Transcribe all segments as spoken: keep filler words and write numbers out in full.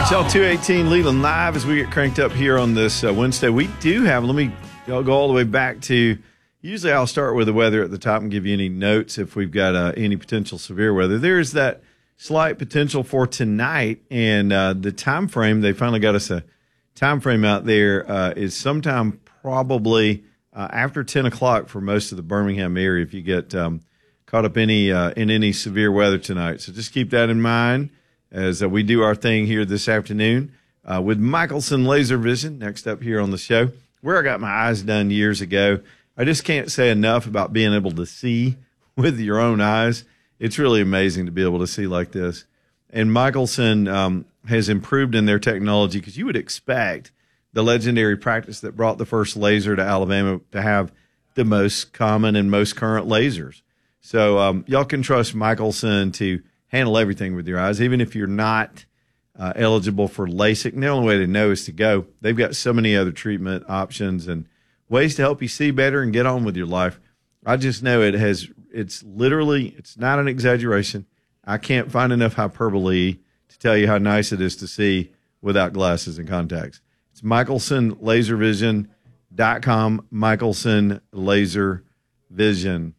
right, y'all, two eighteen Leland Live as we get cranked up here on this uh, Wednesday. We do have, let me I'll go all the way back to, usually I'll start with the weather at the top and give you any notes if we've got uh, any potential severe weather. There's that slight potential for tonight, and uh, the time frame, they finally got us a time frame out there, uh, is sometime probably uh, after ten o'clock for most of the Birmingham area if you get um, caught up any uh, in any severe weather tonight. So just keep that in mind as uh, we do our thing here this afternoon uh, with Michelson Laser Vision next up here on the show, where I got my eyes done years ago. I just can't say enough about being able to see with your own eyes. It's really amazing to be able to see like this. And Michelson um, has improved in their technology because you would expect the legendary practice that brought the first laser to Alabama to have the most common and most current lasers. So um, y'all can trust Michelson to handle everything with your eyes, even if you're not uh, eligible for LASIK. And the only way to know is to go. They've got so many other treatment options and ways to help you see better and get on with your life. I just know it has, it's literally, it's not an exaggeration. I can't find enough hyperbole to tell you how nice it is to see without glasses and contacts. It's Michelson Laser Vision dot com, Michelson Laser Vision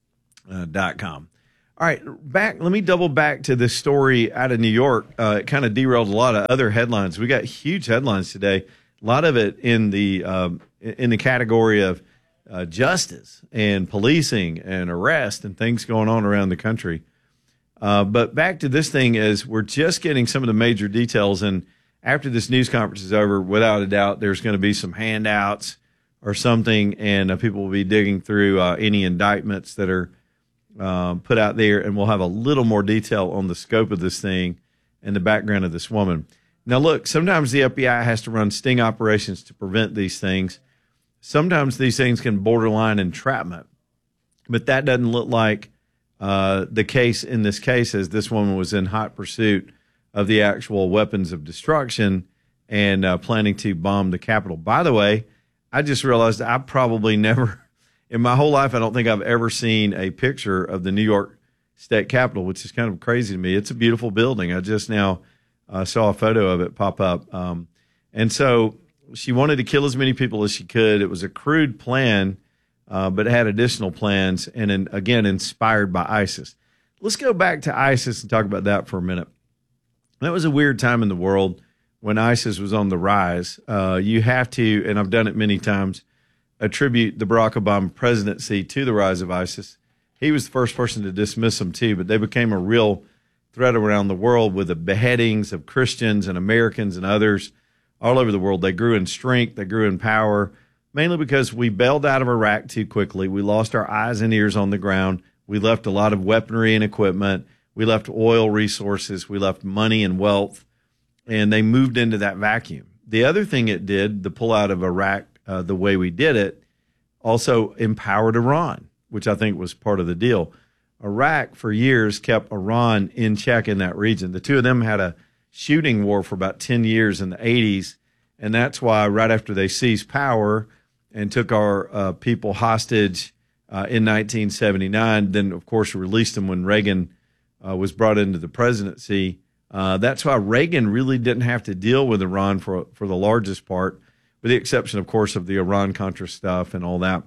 dot com. All right, back. Let me double back to this story out of New York. Uh, it kind of derailed a lot of other headlines. We got huge headlines today. A lot of it in the um, in the category of uh, justice and policing and arrest and things going on around the country. Uh, but back to this thing is we're just getting some of the major details. And after this news conference is over, without a doubt, there's going to be some handouts or something, and uh, people will be digging through uh, any indictments that are Um, put out there, and we'll have a little more detail on the scope of this thing and the background of this woman. Now, look, sometimes the F B I has to run sting operations to prevent these things. Sometimes these things can borderline entrapment, but that doesn't look like uh, the case in this case, as this woman was in hot pursuit of the actual weapons of destruction and uh, planning to bomb the Capitol. By the way, I just realized I probably never... In my whole life, I don't think I've ever seen a picture of the New York State Capitol, which is kind of crazy to me. It's a beautiful building. I just now uh, saw a photo of it pop up. Um, and so she wanted to kill as many people as she could. It was a crude plan, uh, but it had additional plans, and in, again, inspired by ISIS. Let's go back to ISIS and talk about that for a minute. That was a weird time in the world when ISIS was on the rise. Uh, you have to, and I've done it many times, attribute the Barack Obama presidency to the rise of ISIS. He was the first person to dismiss them too, but they became a real threat around the world with the beheadings of Christians and Americans and others all over the world. They grew in strength, they grew in power, mainly because we bailed out of Iraq too quickly. We lost our eyes and ears on the ground. We left a lot of weaponry and equipment. We left oil resources. We left money and wealth, and they moved into that vacuum. The other thing it did, the pullout of Iraq, Uh, the way we did it, also empowered Iran, which I think was part of the deal. Iraq, for years, kept Iran in check in that region. The two of them had a shooting war for about ten years in the eighties, and that's why right after they seized power and took our uh, people hostage uh, in nineteen seventy-nine, then, of course, released them when Reagan uh, was brought into the presidency. Uh, that's why Reagan really didn't have to deal with Iran for for the largest part, with the exception, of course, of the Iran-Contra stuff and all that,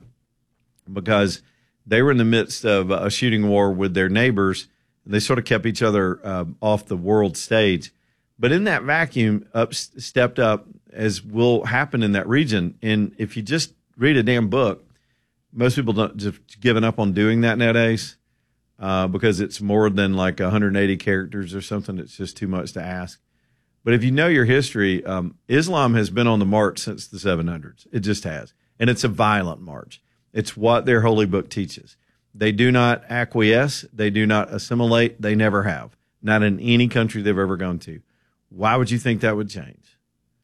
because they were in the midst of a shooting war with their neighbors. And they sort of kept each other uh, off the world stage. But in that vacuum, up stepped up, as will happen in that region. And if you just read a damn book, most people don't just given up on doing that nowadays uh, because it's more than like one hundred eighty characters or something. It's just too much to ask. But if you know your history, um, Islam has been on the march since the seven hundreds. It just has. And it's a violent march. It's what their holy book teaches. They do not acquiesce. They do not assimilate. They never have. Not in any country they've ever gone to. Why would you think that would change?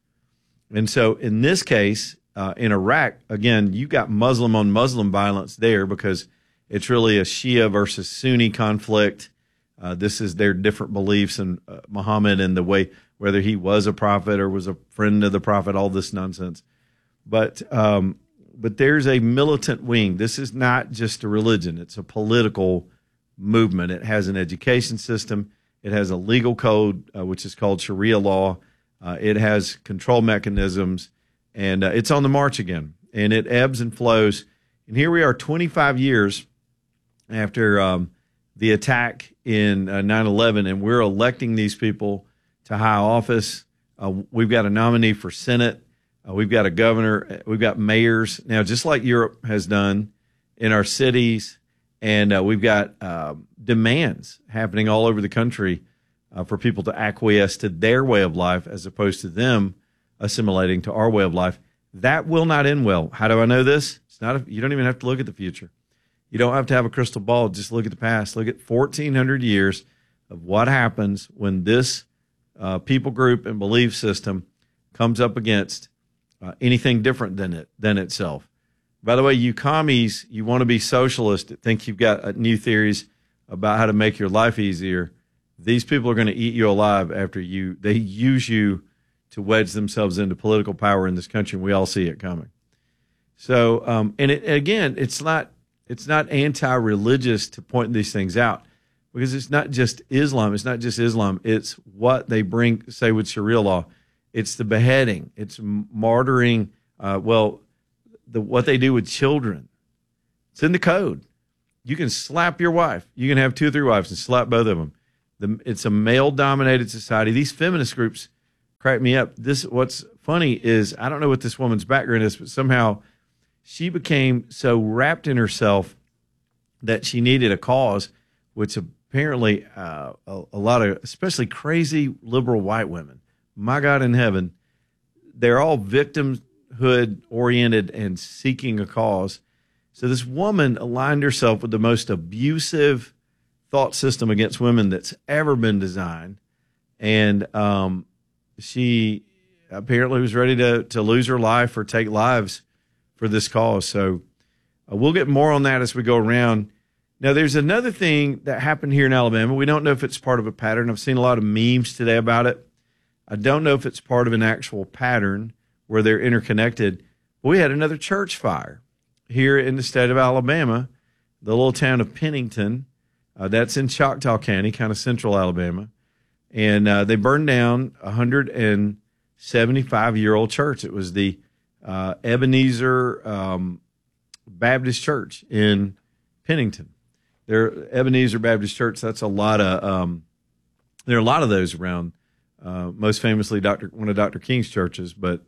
And so in this case, uh, in Iraq, again, you got Muslim on Muslim violence there because it's really a Shia versus Sunni conflict. Uh, this is their different beliefs in uh, Muhammad and the way, whether he was a prophet or was a friend of the prophet, all this nonsense. But um, but there's a militant wing. This is not just a religion. It's a political movement. It has an education system. It has a legal code, uh, which is called Sharia law. Uh, it has control mechanisms, and uh, it's on the march again. And it ebbs and flows. And here we are twenty-five years after um, the attack in uh, nine eleven, and we're electing these people to high office. Uh, we've got a nominee for Senate. Uh, we've got a governor. We've got mayors. Now, just like Europe has done in our cities, and uh, we've got uh, demands happening all over the country uh, for people to acquiesce to their way of life as opposed to them assimilating to our way of life. That will not end well. How do I know this? It's not. A, you don't even have to look at the future. You don't have to have a crystal ball. Just look at the past. Look at fourteen hundred years of what happens when this uh, people group and belief system comes up against uh, anything different than it than itself. By the way, you commies, you want to be socialist, think you've got uh, new theories about how to make your life easier. These people are going to eat you alive after you. They use you to wedge themselves into political power in this country, and we all see it coming. So, um, and it, again, it's not it's not anti-religious to point these things out, because it's not just Islam. It's not just Islam. It's what they bring, say, with Sharia law. It's the beheading. It's martyring. Uh, well, the what they do with children. It's in the code. You can slap your wife. You can have two or three wives and slap both of them. The, it's a male-dominated society. These feminist groups crack me up. This what's funny is I don't know what this woman's background is, but somehow she became so wrapped in herself that she needed a cause, which apparently uh, a, a lot of, especially crazy liberal white women, my God in heaven, they're all victimhood oriented and seeking a cause. So this woman aligned herself with the most abusive thought system against women that's ever been designed, and um, she apparently was ready to to lose her life or take lives for this cause. So uh, we'll get more on that as we go around. Now, there's another thing that happened here in Alabama. We don't know if it's part of a pattern. I've seen a lot of memes today about it. I don't know if it's part of an actual pattern where they're interconnected. We had another church fire here in the state of Alabama, the little town of Pennington. Uh, that's in Choctaw County, kind of central Alabama. And uh, they burned down a one hundred seventy-five-year-old church. It was the uh, Ebenezer um, Baptist Church in Pennington. There, Ebenezer Baptist Church, that's a lot of, um, there are a lot of those around, uh, most famously Doctor one of Doctor King's churches. But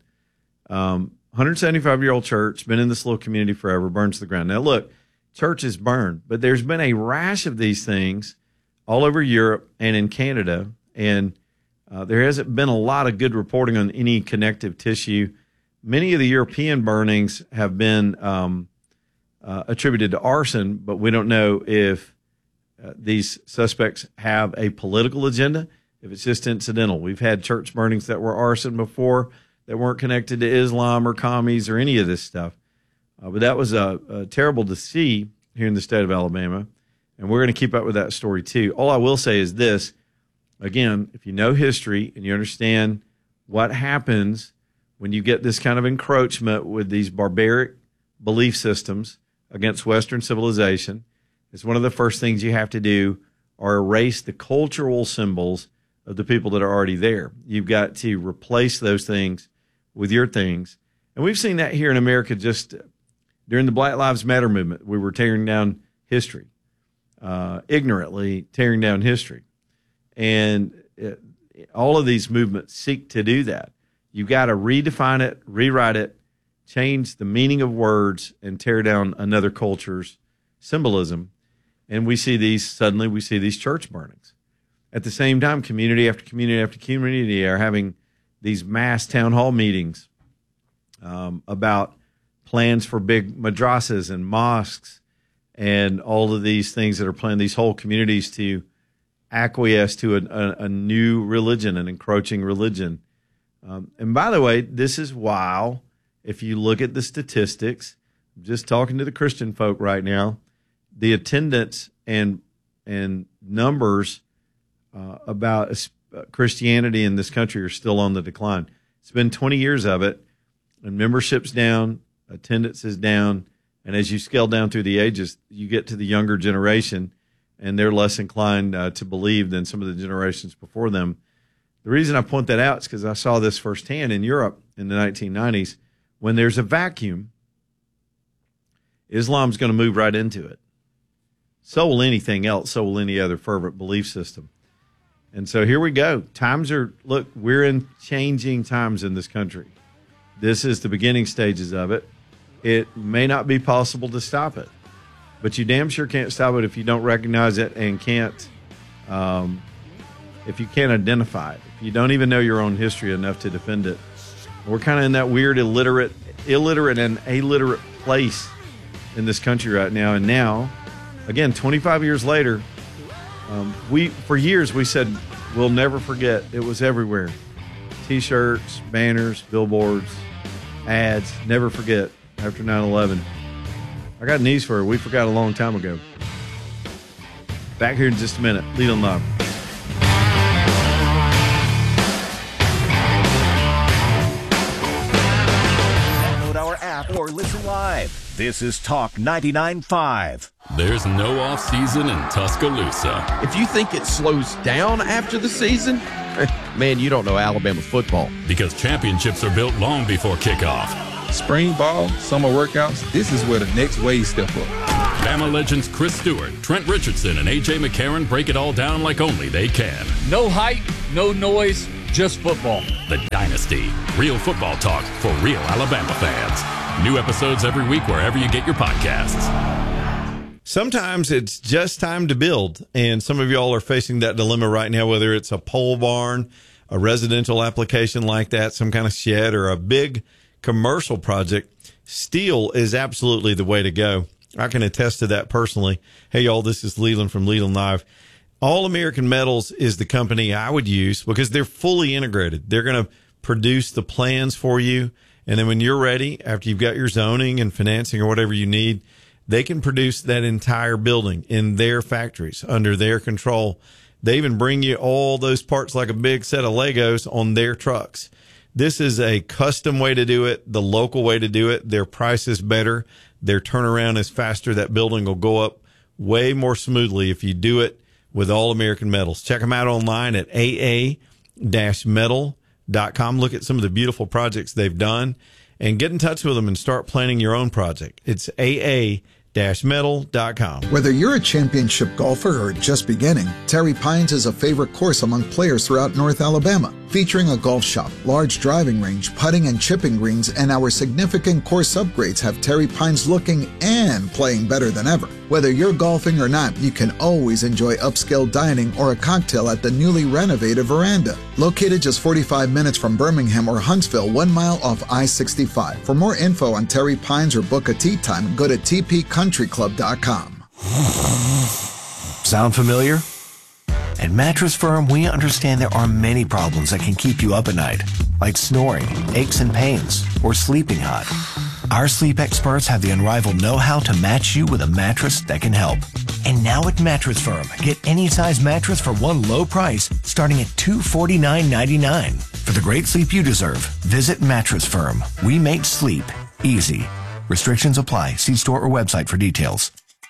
um, one hundred seventy-five-year-old church, been in this little community forever, burns to the ground. Now, look, churches burn, but there's been a rash of these things all over Europe and in Canada, and uh, there hasn't been a lot of good reporting on any connective tissue. Many of the European burnings have been um, uh, attributed to arson, but we don't know if uh, these suspects have a political agenda, if it's just incidental. We've had church burnings that were arson before that weren't connected to Islam or commies or any of this stuff. Uh, but that was uh, uh, terrible to see here in the state of Alabama, and we're going to keep up with that story too. All I will say is this. Again, if you know history and you understand what happens when you get this kind of encroachment with these barbaric belief systems against Western civilization, it's one of the first things you have to do are erase the cultural symbols of the people that are already there. You've got to replace those things with your things. And we've seen that here in America just during the Black Lives Matter movement. We were tearing down history, uh, ignorantly tearing down history. And it, all of these movements seek to do that. You've got to redefine it, rewrite it, change the meaning of words, and tear down another culture's symbolism. And we see these, suddenly we see these church burnings. At the same time, community after community after community are having these mass town hall meetings um, about plans for big madrasas and mosques and all of these things that are planning these whole communities to acquiesce to a, a, a new religion, an encroaching religion. Um, and by the way, this is while, if you look at the statistics, I'm just talking to the Christian folk right now, the attendance and and numbers uh, about Christianity in this country are still on the decline. It's been twenty years of it, and membership's down, attendance is down, and as you scale down through the ages, you get to the younger generation, and they're less inclined uh, to believe than some of the generations before them. The reason I point that out is because I saw this firsthand in Europe in the nineteen nineties. When there's a vacuum, Islam's going to move right into it. So will anything else. So will any other fervent belief system. And so here we go. Times are, look, we're in changing times in this country. This is the beginning stages of it. It may not be possible to stop it, but you damn sure can't stop it if you don't recognize it and can't, um, if you can't identify it. If you don't even know your own history enough to defend it. We're kind of in that weird illiterate, illiterate and illiterate place in this country right now. And now, again, twenty-five years later, um, we for years we said we'll never forget. It was everywhere. T-shirts, banners, billboards, ads. Never forget after nine eleven. I got news for her. We forgot a long time ago. Back here in just a minute. Lead on live. Download our app or listen live. This is Talk ninety-nine point five. There's no off-season in Tuscaloosa. If you think it slows down after the season, man, you don't know Alabama football. Because championships are built long before kickoff. Spring ball, summer workouts, this is where the next wave step up. Bama legends Chris Stewart, Trent Richardson, and A J McCarron break it all down like only they can. No hype, no noise, just football. The Dynasty. Real football talk for real Alabama fans. New episodes every week wherever you get your podcasts. Sometimes it's just time to build, and some of y'all are facing that dilemma right now, whether it's a pole barn, a residential application like that, some kind of shed, or a big commercial project. Steel is absolutely the way to go. I can attest to that personally. Hey, y'all, this is Leland from Leland Live. All American Metals is the company I would use because they're fully integrated. They're going to produce the plans for you. And then when you're ready, after you've got your zoning and financing or whatever you need, they can produce that entire building in their factories under their control. They even bring you all those parts like a big set of Legos on their trucks. This is a custom way to do it, the local way to do it. Their price is better. Their turnaround is faster. That building will go up way more smoothly if you do it with All American Metals. Check them out online at a a dash metal dot com. Look at some of the beautiful projects they've done and get in touch with them and start planning your own project. It's a a dash metal dot com. Whether you're a championship golfer or just beginning, Terry Pines is a favorite course among players throughout North Alabama. Featuring a golf shop, large driving range, putting and chipping greens, and our significant course upgrades have Terry Pines looking and playing better than ever. Whether you're golfing or not, you can always enjoy upscale dining or a cocktail at the newly renovated Veranda. Located just forty-five minutes from Birmingham or Huntsville, one mile off I sixty-five. For more info on Terry Pines or book a tee time, go to t p country club dot com. Sound familiar? At Mattress Firm, we understand there are many problems that can keep you up at night, like snoring, aches and pains, or sleeping hot. Our sleep experts have the unrivaled know-how to match you with a mattress that can help. And now at Mattress Firm, get any size mattress for one low price, starting at two hundred forty-nine dollars and ninety-nine cents. For the great sleep you deserve, visit Mattress Firm. We make sleep easy. Restrictions apply. See store or website for details.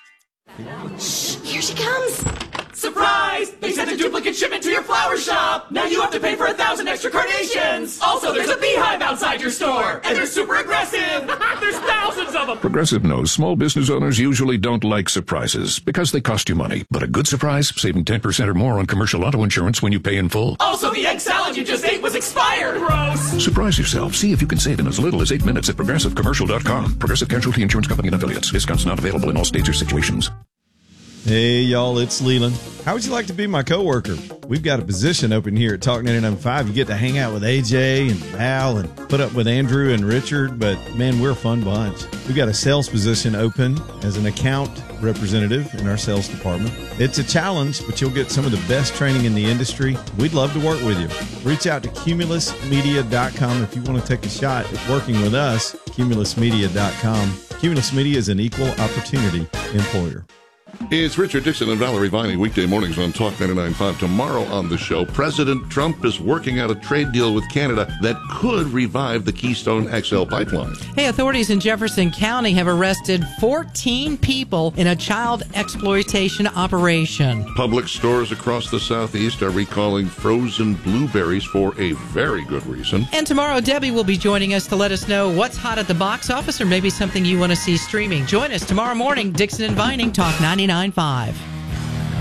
Shh, here she comes. Surprise! They sent a duplicate shipment to your flower shop! Now you have to pay for a thousand extra carnations! Also, there's a beehive outside your store! And they're super aggressive! There's thousands of them! Progressive knows small business owners usually don't like surprises because they cost you money. But a good surprise, saving ten percent or more on commercial auto insurance when you pay in full. Also, the egg salad you just ate was expired! Gross! Surprise yourself. See if you can save in as little as eight minutes at progressive commercial dot com. Progressive Casualty Insurance Company and affiliates. Discounts not available in all states or situations. Hey, y'all, it's Leland. How would you like to be my coworker? We've got a position open here at Talk ninety-nine point five. You get to hang out with A J and Val and put up with Andrew and Richard, but, man, we're a fun bunch. We've got a sales position open as an account representative in our sales department. It's a challenge, but you'll get some of the best training in the industry. We'd love to work with you. Reach out to cumulus media dot com if you want to take a shot at working with us, cumulus media dot com. Cumulus Media is an equal opportunity employer. It's Richard Dixon and Valerie Viney, weekday mornings on Talk ninety-nine point five. Tomorrow on the show, President Trump is working out a trade deal with Canada that could revive the Keystone X L pipeline. Hey, authorities in Jefferson County have arrested fourteen people in a child exploitation operation. Public stores across the Southeast are recalling frozen blueberries for a very good reason. And tomorrow, Debbie will be joining us to let us know what's hot at the box office or maybe something you want to see streaming. Join us tomorrow morning, Dixon and Vining, Talk ninety-nine point five.